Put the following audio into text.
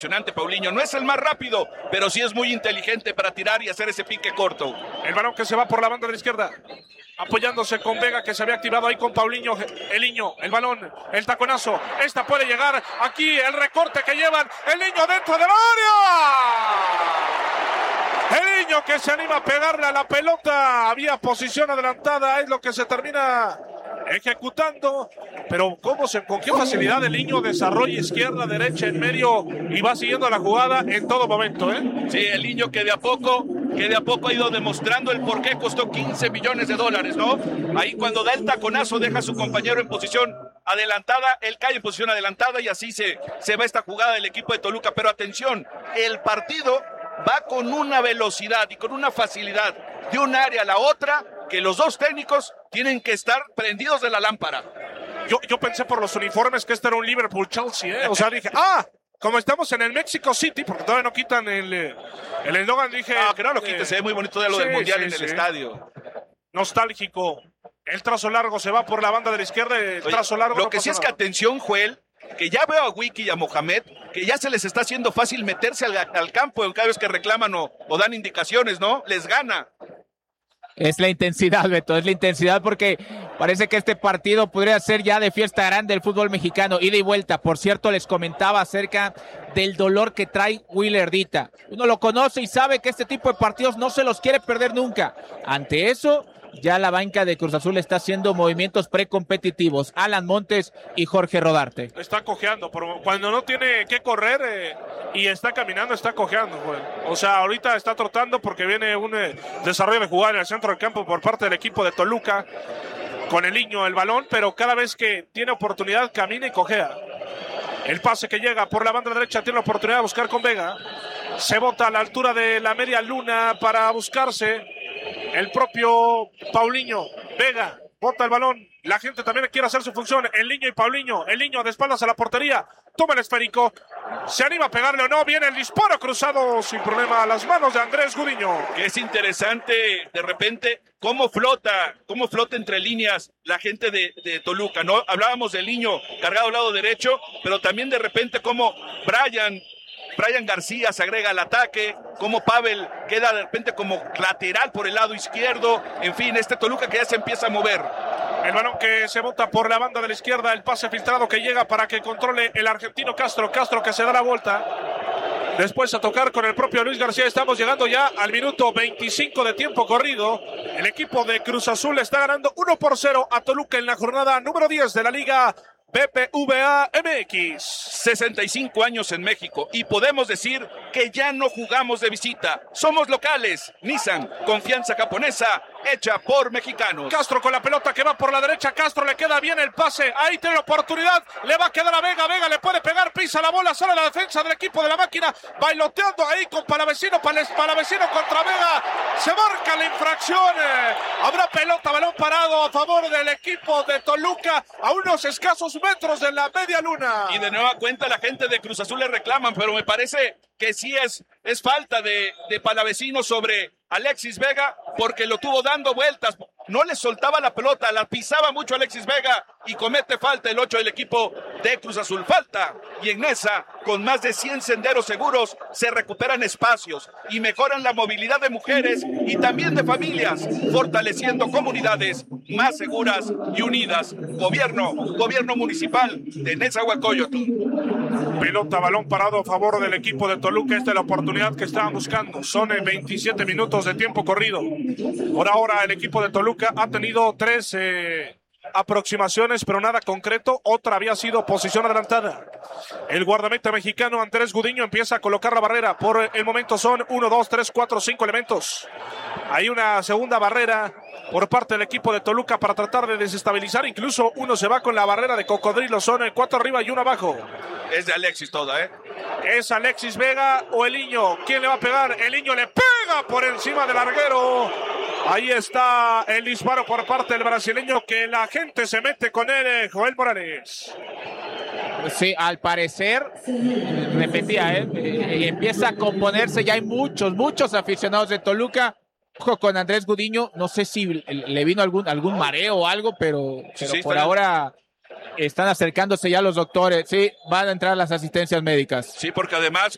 impresionante, Paulinho. No es el más rápido, pero sí es muy inteligente para tirar y hacer ese pique corto. El balón que se va por la banda de la izquierda, apoyándose con Vega, que se había activado ahí con Paulinho. El Niño, el balón, el taconazo. Esta puede llegar aquí, el recorte que llevan. El Niño dentro del área. El Niño que se anima a pegarle a la pelota. Había posición adelantada, es lo que se termina ejecutando, pero con qué facilidad el Niño desarrolla izquierda, derecha, en medio y va siguiendo la jugada en todo momento, ¿eh? Sí, el Niño que de a poco ha ido demostrando el por qué costó $15 millones, ¿no? Ahí cuando da el taconazo deja a su compañero en posición adelantada, él cae en posición adelantada y así se va esta jugada del equipo de Toluca. Pero atención, el partido va con una velocidad y con una facilidad de un área a la otra que los dos técnicos tienen que estar prendidos de la lámpara. Yo pensé por los uniformes que este era un Liverpool-Chelsea, ¿eh? O sea, dije, como estamos en el Mexico City, porque todavía no quitan el eslogan, dije... que no lo quites, se ve muy bonito lo del Mundial en el estadio. Nostálgico. El trazo largo se va por la banda de la izquierda, trazo largo. Lo que sí es que atención, Joel, que ya veo a Wiki y a Mohamed, que ya se les está haciendo fácil meterse al campo cada vez que reclaman o dan indicaciones, ¿no? Les gana. Es la intensidad, Beto, es la intensidad porque parece que este partido podría ser ya de fiesta grande del fútbol mexicano, ida y vuelta. Por cierto, les comentaba acerca del dolor que trae Willardita. Uno lo conoce y sabe que este tipo de partidos no se los quiere perder nunca. Ante eso, ya la banca de Cruz Azul está haciendo movimientos precompetitivos. Alan Montes y Jorge Rodarte. Está cojeando, pero cuando no tiene que correr y está caminando, está cojeando, güey. O sea, ahorita está trotando porque viene un desarrollo de jugada en el centro del campo por parte del equipo de Toluca. Con el Niño el balón, pero cada vez que tiene oportunidad camina y cojea. El pase que llega por la banda derecha tiene la oportunidad de buscar con Vega. Se bota a la altura de la media luna para buscarse el propio Paulinho. Vega bota el balón. La gente también quiere hacer su función. El Niño y Paulinho. El Niño de espaldas a la portería. Toma el esférico. Se anima a pegarle o no. Viene el disparo cruzado sin problema a las manos de Andrés Gudiño. Que es interesante de repente cómo flota entre líneas la gente de Toluca, ¿no? Hablábamos del Niño cargado al lado derecho, pero también de repente cómo Brian García se agrega al ataque, como Pavel queda de repente como lateral por el lado izquierdo. En fin, este Toluca que ya se empieza a mover. El balón que se bota por la banda de la izquierda, el pase filtrado que llega para que controle el argentino Castro que se da la vuelta. Después a tocar con el propio Luis García. Estamos llegando ya al minuto 25 de tiempo corrido. El equipo de Cruz Azul está ganando 1-0 a Toluca en la jornada número 10 de la Liga BBVA MX. 65 años en México y podemos decir que ya no jugamos de visita. Somos locales. Nissan, confianza japonesa hecha por mexicanos. Castro con la pelota que va por la derecha. Castro le queda bien el pase. Ahí tiene la oportunidad. Le va a quedar a Vega. Vega le puede pegar. Pisa la bola. Sale la defensa del equipo de la máquina. Bailoteando ahí con Palavecino. Palavecino contra Vega. Se marca la infracción. Habrá pelota, balón parado a favor del equipo de Toluca. A unos escasos metros de la media luna. Y de nueva cuenta la gente de Cruz Azul le reclaman, pero me parece que sí es falta de Palavecino sobre Alexis Vega, porque lo tuvo dando vueltas, no le soltaba la pelota, la pisaba mucho Alexis Vega y comete falta el 8 del equipo de Cruz Azul. Falta, y en esa, con más de 100 senderos seguros, se recuperan espacios y mejoran la movilidad de mujeres y también de familias, fortaleciendo comunidades más seguras y unidas. Gobierno municipal de Nezahualcóyotl. Pelota, balón parado a favor del equipo de Toluca. Esta es la oportunidad que estaban buscando. Son 27 minutos de tiempo corrido. Por ahora el equipo de Toluca ha tenido 3 aproximaciones, pero nada concreto. Otra había sido posición adelantada. El guardameta mexicano Andrés Gudiño empieza a colocar la barrera. Por el momento son 1, 2, 3, 4, 5 elementos. Hay una segunda barrera por parte del equipo de Toluca para tratar de desestabilizar. Incluso uno se va con la barrera de cocodrilo. Son 4 arriba y 1 abajo. Es de Alexis toda, ¿eh? ¿Es Alexis Vega o el Niño? ¿Quién le va a pegar? El Niño le pega por encima del larguero. Ahí está el disparo por parte del brasileño, que la gente se mete con él, Joel Morales. Sí, al parecer, repetía, empieza a componerse. Ya hay muchos aficionados de Toluca. Ojo con Andrés Gudiño, no sé si le vino algún mareo o algo, pero por ahora están acercándose ya los doctores. Sí, van a entrar las asistencias médicas. Sí, porque además